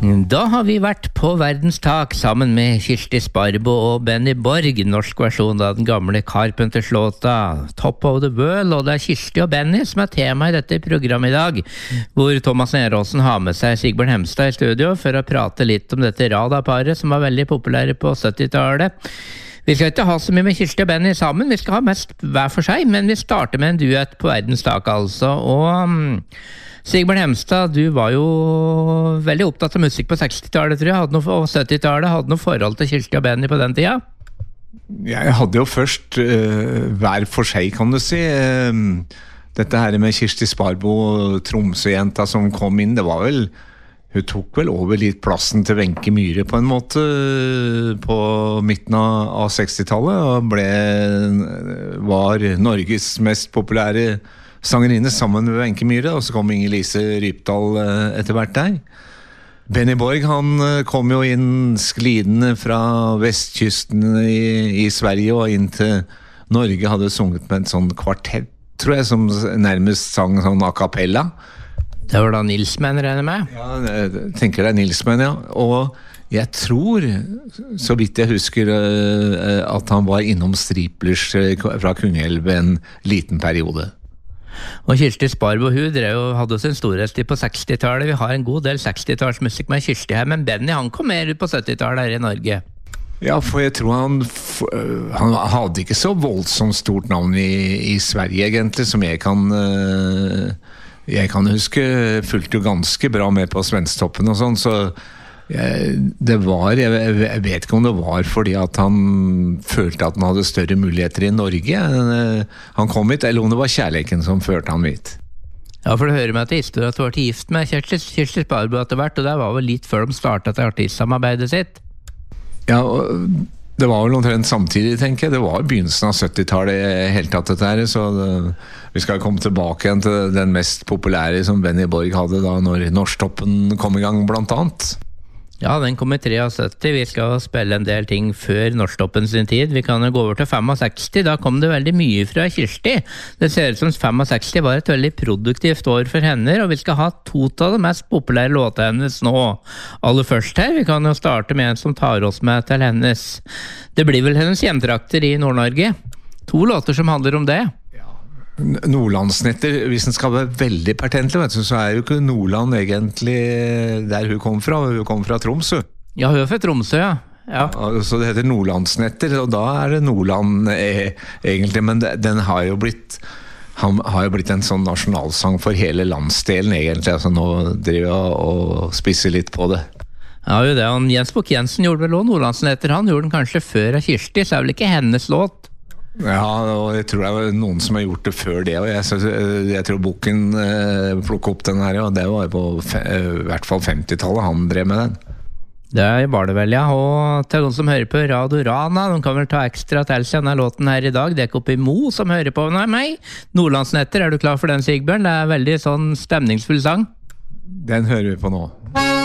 Da har vi vært på verdenstak sammen med Kirsti Sparbo og Benny Borg, norsk versjon av den gamle Carpenters-låta Top of the World, og det Kirsti og Benny som tema i dette programmet i dag, hvor Thomas Neråsen har med seg Sigbjørn Hemstad i studio for å prate litt om dette Rada-paret som var veldig populære på 70-tallet. Vi skal ikke ha så mye med Kirsti og Benny sammen, vi skal ha mest hver for seg, men vi starter med en duett på verdenstak altså, og Sigbjørn Hemstad, du var jo veldig opptatt av musikk på 60-tallet, tror jeg, og 70-tallet. Hadde noe forhold til Kirsti og Benny på den tida? Jeg hadde jo først hver for seg, kan du si. Dette her med Kirsti Sparbo, Tromsø-jenta som kom inn, det var vel, hun tok vel over litt plassen til Wenche Myhre på en måte på midten av 60-tallet, og var Norges mest populære sangerinne sammen med Wenche Myhre, og så kom Inger-Lise Rypdal etter hvert der. Benny Borg, han kom jo inn sklidende fra vestkysten i Sverige og inn til Norge, hadde sunget med en sånn kvartett, tror jeg, som nærmest sang sånn a cappella. Det var da Nilsmenn, regner jeg med? Ja, jeg tenker det Nilsmenn, ja. Og jeg tror, så vidt jeg husker, at han var innom Striplers fra Kungälv en liten periode. Og Kirsti Sparbo, hun hadde sin storhetstid på 60-tallet. Vi har en god del 60-tallsmusikk med Kirsti her, men Benny han kom mer ut på 70-tallet her i Norge. Ja, for jeg tror han hadde ikke så voldsomt stort navn i Sverige egentlig, som jeg kan huske. Fulgte jo ganske bra med på Svensktoppen og sånn, så jeg vet ikke om det var fordi at han følte at han hadde større muligheter i Norge. Han kom hit, eller om det var kjærligheten som førte han hit. Ja, for det hører meg til historien at du var til gift med Kirsti Sparbo etter hvert, og det var vel litt før de startet til artistsamarbeidet sitt. Ja, det var vel omtrent samtidig, tenker jeg. Det var begynnelsen av 70-tallet helt tatt dette her, så vi skal komme tilbake igjen til den mest populære som Benny Borg hadde da når Norsktoppen kom i gang blant annet. Ja, den kom i 73. Vi skal spille en del ting før Norsktoppen sin tid. Vi kan jo gå over til 65. Da kom det veldig mye fra Kirsti. Det ser ut som 65 var et veldig produktivt år for henne, og vi skal ha 2 av de mest populære låtene hennes nå. Aller først her, vi kan jo starte med en som tar oss med til hennes. Det blir vel hennes hjemtrakter i Nord-Norge. 2 låter som handler om det. Nordlandsnetter, hvis den skal være veldig pertentlig, så jo ikke Nordland egentlig der hun kom fra. Hun kom fra Tromsø. Ja, hun fra Tromsø, ja. Så det heter Nordlandsnetter, og da det Nordland egentlig, men den har jo blitt en sånn nasjonalsang for hele landsdelen egentlig, altså nå driver jeg og spisser litt på det. Ja, jo det, og Jens Bukk Jensen gjorde vel også Nordlandsnetter, han gjorde den kanskje før av Kirsti, så vel ikke hennes låt. Ja, og jeg tror det var noen som har gjort det før det, og jeg tror Bukken plukket opp den her, og det var på i hvert fall 50-tallet han drev med den. Det var det vel, ja, og til noen som hører på Radio Rana, de kan vel ta ekstra til seg denne låten her i dag, det oppe i Mo som hører på meg. Nordlandsnetter, du klar for den, Sigbjørn? Det veldig sånn stemningsfull sang. Den hører vi på nå.